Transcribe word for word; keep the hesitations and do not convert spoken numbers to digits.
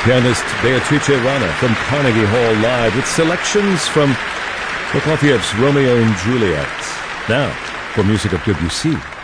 Pianist Beatrice Rana from Carnegie Hall Live with selections from Prokofiev's Romeo and Juliet. Now, for music of Debussy.